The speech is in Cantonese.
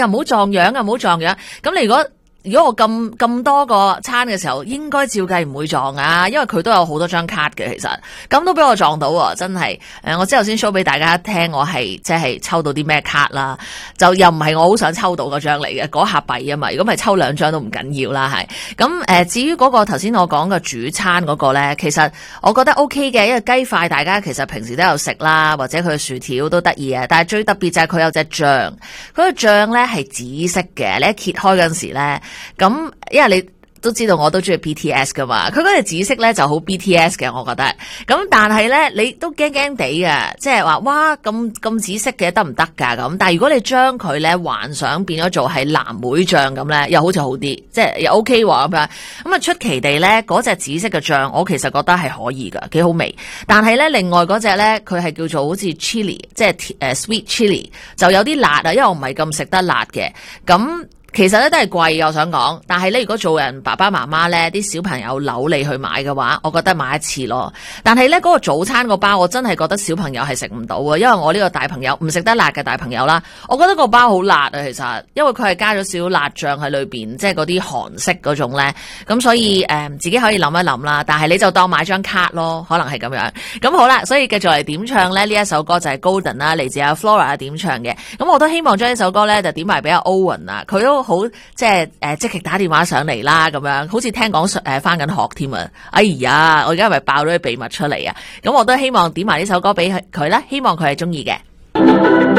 呀唔好撞樣啊，唔好撞樣。咁你如果我咁多個餐嘅時候，應該照計唔會撞啊，因為佢都有好多張卡嘅，其實咁都俾我撞到喎，真係我之後先 show 俾大家聽，我係即係抽到啲咩卡啦，就又唔係我好想抽到嗰張嚟嘅，嗰下弊啊嘛，如果咪抽2張都唔緊要啦，係咁至於嗰個頭先我講嘅主餐嗰個咧，其實我覺得 OK 嘅，因為雞塊大家其實平時都有食啦，或者佢嘅薯條都得意嘅，但係最特別就係佢有隻醬，佢個醬咧係紫色嘅，你一揭開嗰陣時咧。咁，因為你都知道我都中意 BTS 噶嘛，佢嗰隻紫色咧就好 BTS 嘅，我覺得。咁但係咧，你都驚驚地嘅，即係話哇咁紫色嘅得唔得㗎咁？但係如果你將佢咧幻想變咗做係藍莓醬咁咧，又好似好啲，即係又 OK 喎咁樣。咁啊出奇地咧，嗰隻紫色嘅醬，我其實覺得係可以㗎，幾好味。但係咧，另外嗰隻咧，佢係叫做好似 chili， 即係sweet chili， 就有啲辣啊，因為我唔係咁食得辣嘅。咁其實咧都係貴嘅，我想講。但係咧，如果做人爸爸媽媽咧，啲小朋友扭你去買嘅話，我覺得買一次咯。但係咧，嗰個早餐個包，我真係覺得小朋友係食唔到嘅，因為我呢個大朋友唔食得辣嘅大朋友啦，我覺得個包好辣啊，其實，因為佢係加咗少少辣醬喺裏邊，即係嗰啲韓式嗰種咧，咁所以自己可以諗一諗啦。但係你就當買張卡咯，可能係咁樣。咁好啦，所以繼續嚟點唱咧，呢一首歌就係 Golden 啦，嚟自阿 Flora 點唱嘅。咁我都希望將呢首歌咧就點埋俾阿 Owen 啊，佢都好即係積極打電話上嚟啦，咁樣好似聽講返緊學添啊！哎呀，我而家係咪爆咗啲秘密出嚟啊？咁我都希望點埋呢首歌俾佢啦，希望佢係中意嘅。